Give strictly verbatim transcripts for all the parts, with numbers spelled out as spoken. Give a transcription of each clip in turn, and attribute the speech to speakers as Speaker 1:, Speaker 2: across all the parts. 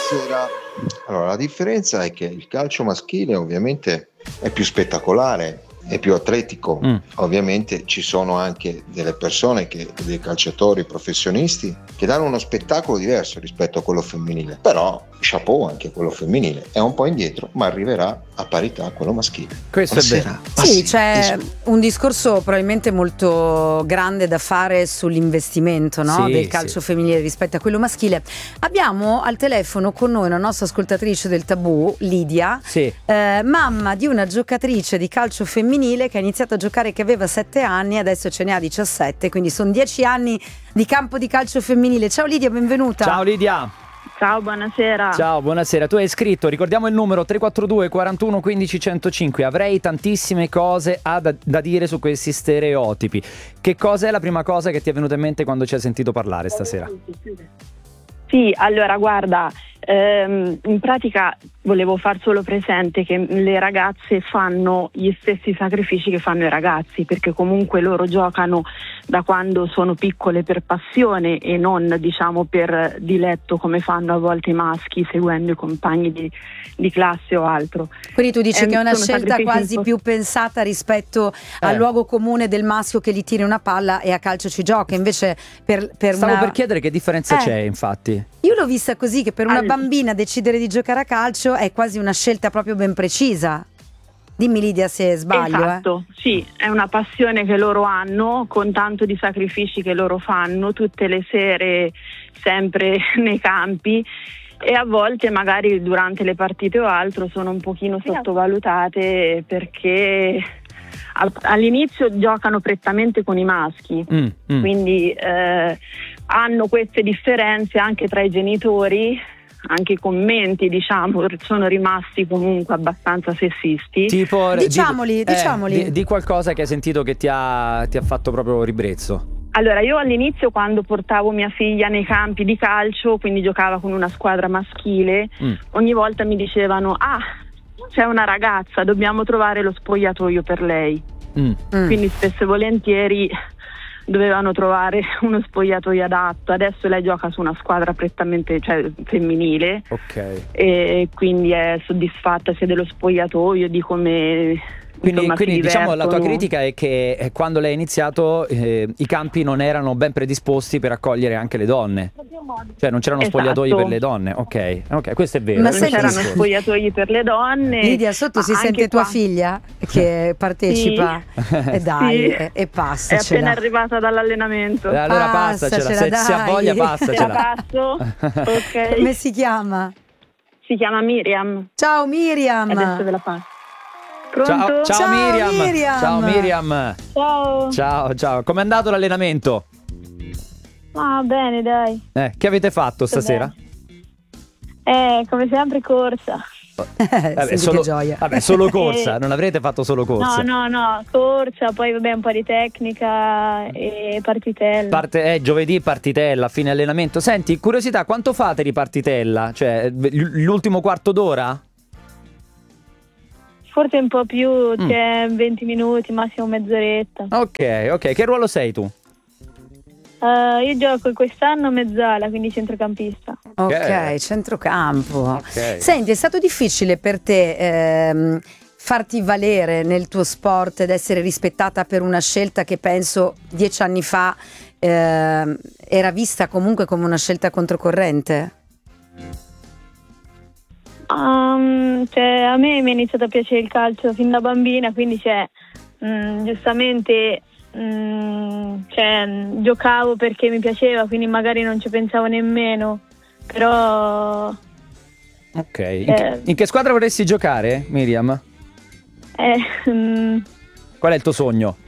Speaker 1: Buonasera. Allora, la differenza è che il calcio maschile ovviamente è più spettacolare, è più atletico. Mm. Ovviamente ci sono anche delle persone, che, dei calciatori professionisti, che danno uno spettacolo diverso rispetto a quello femminile. Però chapeau anche quello femminile, è un po' indietro, ma arriverà a parità a quello maschile.
Speaker 2: Questo Buonasera. È vero.
Speaker 3: Sì, sì, c'è un discorso probabilmente molto grande da fare sull'investimento, no?
Speaker 2: Sì,
Speaker 3: del calcio sì. femminile rispetto a quello maschile. Abbiamo al telefono con noi una nostra ascoltatrice del Tabù, Lidia,
Speaker 2: sì.
Speaker 3: eh, mamma di una giocatrice di calcio femminile che ha iniziato a giocare che aveva sette anni, adesso ce ne ha diciassette, quindi sono dieci anni di campo di calcio femminile. Ciao Lidia, benvenuta.
Speaker 2: Ciao Lidia.
Speaker 4: Ciao, buonasera.
Speaker 2: Ciao, buonasera. Tu hai scritto, ricordiamo il numero tre quattro due quarantuno quindici centocinque. Avrei tantissime cose a da, da dire su questi stereotipi. Che cosa è la prima cosa che ti è venuta in mente quando ci hai sentito parlare stasera?
Speaker 4: Sì, allora guarda, ehm, in pratica volevo far solo presente che le ragazze fanno gli stessi sacrifici che fanno i ragazzi, perché comunque loro giocano da quando sono piccole per passione e non, diciamo, per diletto come fanno a volte i maschi seguendo i compagni di, di classe o altro.
Speaker 3: Quindi tu dici
Speaker 4: eh,
Speaker 3: che è una scelta quasi più pensata rispetto eh. al luogo comune del maschio che gli tiri una palla e a calcio ci gioca, invece per, per
Speaker 2: Stavo
Speaker 3: una...
Speaker 2: per chiedere che differenza
Speaker 3: eh.
Speaker 2: c'è, infatti.
Speaker 3: Io l'ho vista così, che per una
Speaker 4: allora.
Speaker 3: bambina decidere di giocare a calcio è quasi una scelta proprio ben precisa. Dimmi Lidia se sbaglio.
Speaker 4: Esatto,
Speaker 3: eh.
Speaker 4: sì, è una passione che loro hanno, con tanto di sacrifici che loro fanno tutte le sere, sempre nei campi, e a volte magari durante le partite o altro sono un pochino sottovalutate perché all'inizio giocano prettamente con i maschi,
Speaker 2: mm, mm.
Speaker 4: quindi eh, hanno queste differenze anche tra i genitori. Anche i commenti, diciamo, sono rimasti comunque abbastanza sessisti.
Speaker 2: Tipo,
Speaker 3: diciamoli,
Speaker 2: di,
Speaker 3: diciamoli.
Speaker 2: Eh, di, di qualcosa che hai sentito che ti ha, ti ha fatto proprio ribrezzo.
Speaker 4: Allora, io all'inizio, quando portavo mia figlia nei campi di calcio, quindi giocava con una squadra maschile, mm. ogni volta mi dicevano: ah, c'è una ragazza, dobbiamo trovare lo spogliatoio per lei.
Speaker 2: Mm.
Speaker 4: Quindi spesso e volentieri dovevano trovare uno spogliatoio adatto. Adesso lei gioca su una squadra prettamente, cioè, femminile,
Speaker 2: okay.
Speaker 4: E quindi è soddisfatta sia dello spogliatoio, di come
Speaker 2: quindi,
Speaker 4: insomma,
Speaker 2: quindi diciamo la tua
Speaker 4: divertono.
Speaker 2: critica è che quando lei ha iniziato eh, i campi non erano ben predisposti per accogliere anche le donne, cioè non c'erano
Speaker 4: esatto.
Speaker 2: spogliatoi per le donne. Ok, ok, questo è vero.
Speaker 3: Ma
Speaker 4: non
Speaker 3: senti,
Speaker 4: c'erano spogliatoi per le donne.
Speaker 3: Lidia, sotto si sente tua qua. figlia che partecipa
Speaker 4: sì.
Speaker 3: e dai
Speaker 4: sì.
Speaker 3: e, e passa.
Speaker 4: È appena arrivata dall'allenamento.
Speaker 2: Eh, allora passacela, se, se ha voglia passacela.
Speaker 4: La passo. Ok.
Speaker 3: Come si chiama?
Speaker 4: Si chiama Miriam.
Speaker 3: Ciao Miriam.
Speaker 4: Adesso ve la passo.
Speaker 2: Ciao, ciao,
Speaker 3: ciao
Speaker 2: Miriam.
Speaker 3: Miriam.
Speaker 2: Ciao Miriam.
Speaker 4: Ciao.
Speaker 2: Ciao, ciao. Com'è andato l'allenamento?
Speaker 4: Ah, bene, dai.
Speaker 2: Eh, che avete fatto stasera?
Speaker 4: Eh, come sempre corsa.
Speaker 3: Eh,
Speaker 2: vabbè,
Speaker 3: solo,
Speaker 2: solo,
Speaker 3: che gioia.
Speaker 2: Vabbè, solo corsa, non avrete fatto solo corsa.
Speaker 4: No, no, no, corsa, poi vabbè un po' di tecnica e partitella.
Speaker 2: Parte, eh, giovedì partitella, fine allenamento. Senti, curiosità, quanto fate di partitella? Cioè, l'ultimo quarto d'ora?
Speaker 4: Forse un po' più,
Speaker 2: mm.
Speaker 4: cioè venti minuti, massimo mezz'oretta.
Speaker 2: Ok, ok. Che ruolo sei tu?
Speaker 4: Uh, io gioco quest'anno mezzala, quindi centrocampista.
Speaker 3: Ok,
Speaker 2: okay.
Speaker 3: centrocampo.
Speaker 2: Okay.
Speaker 3: Senti, è stato difficile per te ehm, farti valere nel tuo sport ed essere rispettata per una scelta che penso dieci anni fa ehm, era vista comunque come una scelta controcorrente?
Speaker 4: Um, cioè, a me mi è iniziato a piacere il calcio fin da bambina, quindi cioè, mh, giustamente mh, cioè, giocavo perché mi piaceva, quindi magari non ci pensavo nemmeno, però...
Speaker 2: Ok, in, eh, che, in che squadra vorresti giocare, Miriam?
Speaker 4: Eh, mh,
Speaker 2: Qual è il tuo sogno?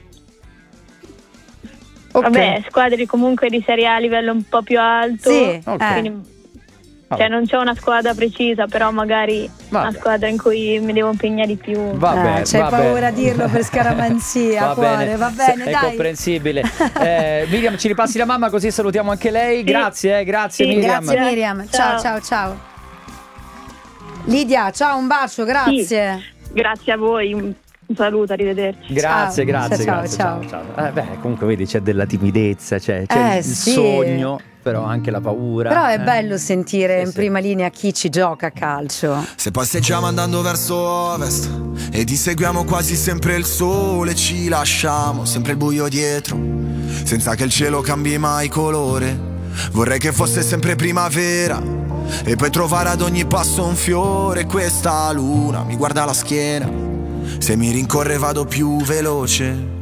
Speaker 4: Okay. Vabbè, squadre comunque di Serie A a livello un po' più alto,
Speaker 3: sì,
Speaker 2: okay.
Speaker 4: quindi... Cioè non c'è una squadra precisa, però magari
Speaker 2: vabbè.
Speaker 4: una squadra in cui mi devo impegnare di più.
Speaker 2: Vabbè,
Speaker 3: eh, c'hai
Speaker 2: vabbè.
Speaker 3: paura a dirlo per scaramanzia,
Speaker 2: va
Speaker 3: cuore,
Speaker 2: bene.
Speaker 3: va bene,
Speaker 2: è
Speaker 3: dai.
Speaker 2: comprensibile. eh, Miriam, ci ripassi la mamma così salutiamo anche lei.
Speaker 4: Sì.
Speaker 2: Grazie, eh, grazie
Speaker 4: sì,
Speaker 2: Miriam.
Speaker 3: Grazie Miriam, ciao ciao ciao. Lidia, ciao, un bacio, grazie.
Speaker 4: Sì. Grazie a voi, un saluto, arrivederci.
Speaker 2: Grazie,
Speaker 3: ciao.
Speaker 2: grazie,
Speaker 3: ciao,
Speaker 2: grazie.
Speaker 3: ciao.
Speaker 2: ciao, ciao. Eh, beh, comunque vedi c'è della timidezza, c'è, c'è
Speaker 3: eh,
Speaker 2: il
Speaker 3: sì.
Speaker 2: sogno. però anche la paura.
Speaker 3: Però è
Speaker 2: eh.
Speaker 3: bello sentire
Speaker 2: Sì,
Speaker 3: in
Speaker 2: sì.
Speaker 3: prima linea chi ci gioca a calcio.
Speaker 5: Se passeggiamo andando verso ovest ed inseguiamo quasi sempre il sole, ci lasciamo sempre il buio dietro, senza che il cielo cambi mai colore. Vorrei che fosse sempre primavera e poi trovare ad ogni passo un fiore. Questa luna mi guarda la schiena, se mi rincorre vado più veloce.